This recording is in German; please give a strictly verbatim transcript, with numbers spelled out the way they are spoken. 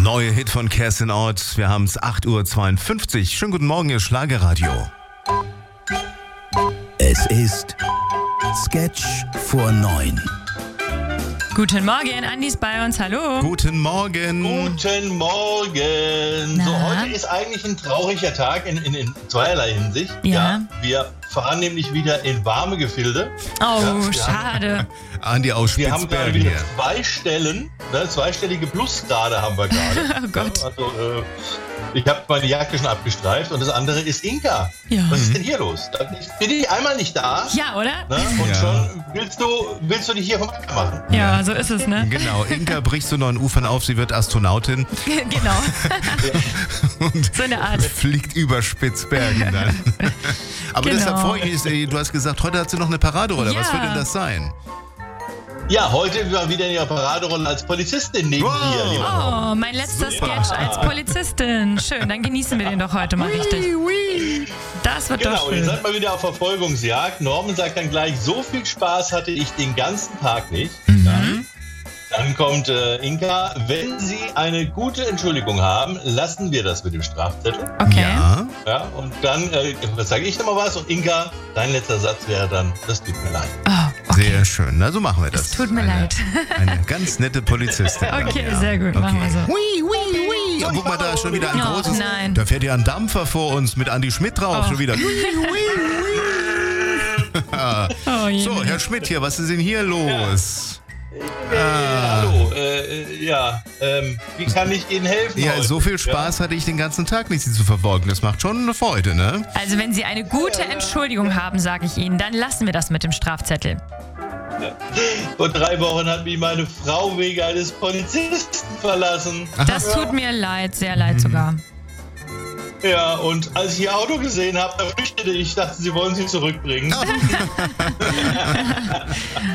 Neue Hit von Kerstin Ott. Wir haben es acht Uhr zweiundfünfzig. Schönen guten Morgen, ihr Schlagerradio. Es ist Sketch vor neun. Guten Morgen, Andi ist bei uns, hallo. Guten Morgen. Guten Morgen. Na? So, heute ist eigentlich ein trauriger Tag in, in, in zweierlei Hinsicht. Ja. Wir fahren nämlich wieder in warme Gefilde. Oh, Ja, wir schade. Andi aus Wir haben gerade Spitzbergen wieder hier. zwei Stellen, ne, zweistellige Plusgrade haben wir gerade. Oh Gott. Ja, also, äh, ich habe meine Jacke schon abgestreift und das andere ist Inka. Ja. Was ist denn hier los? Da bin ich einmal nicht da. Ja, oder? Ne, und Ja. schon willst du, willst du dich hier vom Acker machen. Ja, so ist es, ne? Genau, Inka bricht zu neuen Ufern auf, sie wird Astronautin Genau. und So eine Art. fliegt über Spitzbergen dann. Aber Genau. deshalb freue ich mich, du hast gesagt, heute hat sie noch eine Paraderolle. Ja. Was wird denn das sein? Ja, heute war wieder in ihrer Paraderolle als Polizistin neben Wow. dir, lieber Tom. Oh, mein letzter Super. Sketch als Polizistin. Schön, dann genießen wir den doch heute mal richtig. Das wird Genau, doch ihr schön. seid mal wieder auf Verfolgungsjagd. Norman sagt dann gleich, so viel Spaß hatte ich den ganzen Tag nicht. Mhm. Dann kommt äh, Inka, wenn Sie eine gute Entschuldigung haben, lassen wir das mit dem Strafzettel. Okay. Ja. Ja, und dann äh, sage ich nochmal was und Inka, dein letzter Satz wäre dann, das tut mir leid. Oh, okay. Sehr schön. Na, so machen wir das. Es tut mir eine, leid. Eine ganz nette Polizistin. Okay, Ja. sehr gut, machen wir so. Hui, hui, hui. Oh, guck mal, da ist schon wieder ein Oh, großes... nein. Da fährt ja ein Dampfer vor uns mit Andi Schmidt drauf. Oh. Schon wieder. Hui, hui, hui. Oh, je. So, Herr Schmidt hier, was ist denn hier los? Äh, hallo, äh, äh, ja, ähm, wie kann ich Ihnen helfen? Ja, heute? so viel Spaß hatte ich den ganzen Tag nicht, Sie zu verfolgen. Das macht schon eine Freude, ne? Also wenn Sie eine gute Entschuldigung haben, sage ich Ihnen, dann lassen wir das mit dem Strafzettel. Ja. Vor drei Wochen hat mich meine Frau wegen eines Polizisten verlassen. Das tut mir leid, sehr leid sogar. Ja, und als ich ihr Auto gesehen habe, da flüchtete ich. Ich dachte, sie wollen sie zurückbringen.